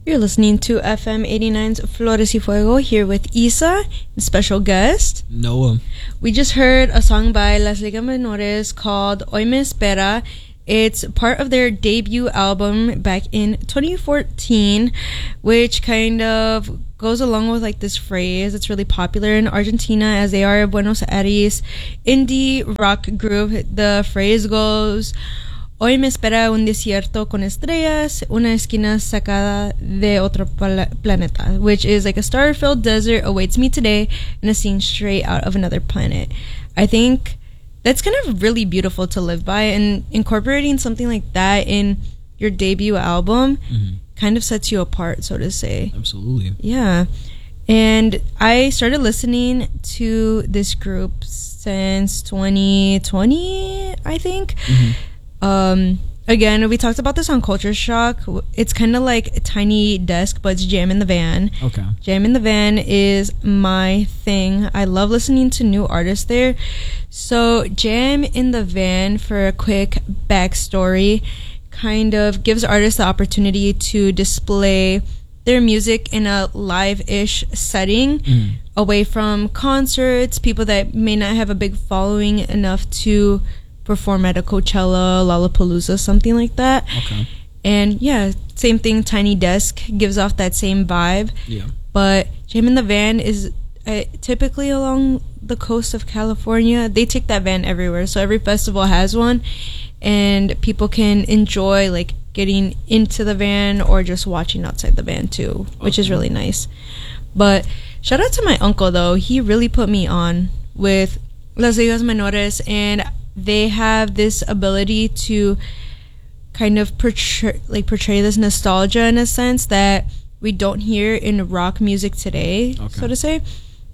You're listening to FM 89's Flores y Fuego here with Isa, and special guest Noah. We just heard a song by Las Ligas Menores called Hoy Me Espera. It's part of their debut album back in 2014, which kind of goes along with like this phrase that's really popular in Argentina, as they are a Buenos Aires indie rock group. The phrase goes, Hoy me espera un desierto con estrellas, una esquina sacada de otro planeta, which is like a star-filled desert awaits me today and a scene straight out of another planet. I think that's kind of really beautiful to live by, and incorporating something like that in your debut album kind of sets you apart, so to say. Absolutely. Yeah. And I started listening to this group since 2020, I think. Again, we talked about this on Culture Shock. It's kind of like a Tiny Desk, but it's Jam in the Van. Okay. Jam in the Van is my thing. I love listening to new artists there. So Jam in the Van, for a quick backstory, kind of gives artists the opportunity to display their music in a live-ish setting, away from concerts, people that may not have a big following enough to perform at a Coachella, Lollapalooza, something like that. Okay. And yeah, same thing, Tiny Desk gives off that same vibe. Yeah. But Jam in the Van is typically along the coast of California. They take that van everywhere, so every festival has one, and people can enjoy like getting into the van or just watching outside the van too, which is really nice. But shout out to my uncle though, he really put me on with Las Ligas Menores, and they have this ability to kind of portray this nostalgia in a sense that we don't hear in rock music today, so to say.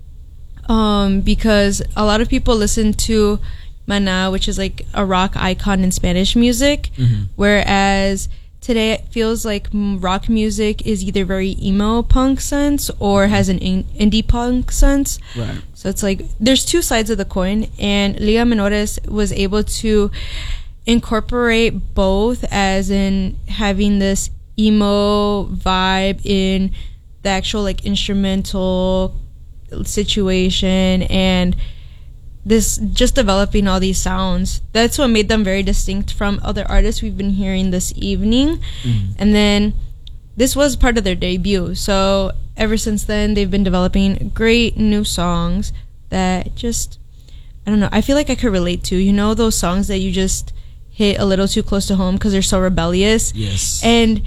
Because a lot of people listen to Maná, which is like a rock icon in Spanish music, whereas today it feels like rock music is either very emo punk sense or has an indie punk sense. Right. So it's like there's two sides of the coin, and Liga Menores was able to incorporate both, as in having this emo vibe in the actual like instrumental situation, and this just developing all these sounds. That's what made them very distinct from other artists we've been hearing this evening. And then this was part of their debut, so ever since then they've been developing great new songs that just, I don't know, I feel like I could relate to, you know, those songs that you just hit a little too close to home because they're so rebellious. Yes. And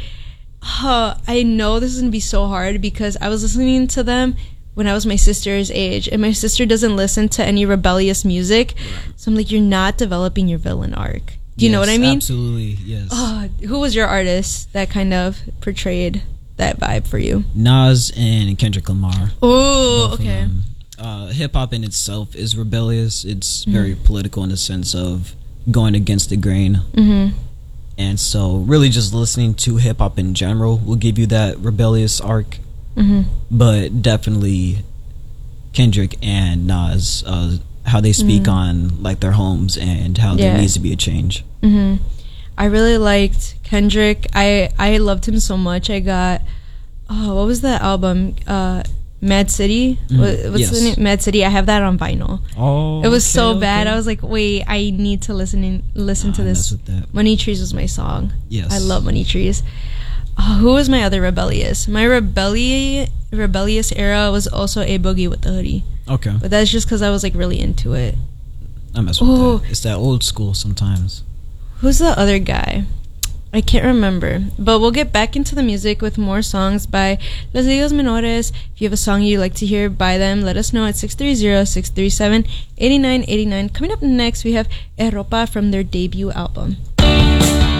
I know this is gonna be so hard because I was listening to them when I was my sister's age, and my sister doesn't listen to any rebellious music. So I'm like, you're not developing your villain arc. Do you know what I mean? Absolutely, yes. Who was your artist that kind of portrayed that vibe for you? Nas and Kendrick Lamar. Oh, okay. Hip-hop in itself is rebellious. It's very political in the sense of going against the grain. And so really just listening to hip-hop in general will give you that rebellious arc. But definitely Kendrick and Nas, how they speak on like their homes and how there needs to be a change. I really liked Kendrick. I loved him so much. I got what was that album, Mad City? What's the name? Mad City. I have that on vinyl. It was so bad. I was like, wait, I need to listen to this. Money Trees was my song. I love Money Trees. Who was my other rebellious? My rebellious era was also A Boogie with the Hoodie. Okay. But that's just because I was like really into it. I mess with that. It's that old school sometimes. Who's the other guy? I can't remember. But we'll get back into the music with more songs by Las Ligas Menores. If you have a song you'd like to hear by them, let us know at 630-637-8989. Coming up next, we have Eropa from their debut album.